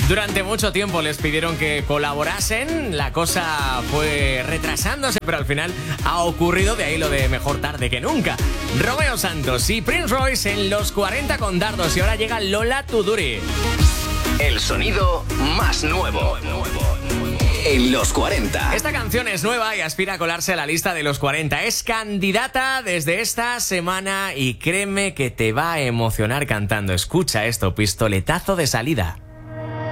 Durante mucho tiempo les pidieron que colaborasen, la cosa fue retrasándose, pero al final ha ocurrido, de ahí lo de mejor tarde que nunca. Romeo Santos y Prince Royce en los 40 con dardos y ahora llega Lola Tuduri. El sonido más nuevo en los 40. Esta canción es nueva y aspira a colarse a la lista de los 40. Es candidata desde esta semana y créeme que te va a emocionar cantando. Escucha esto, pistoletazo de salida.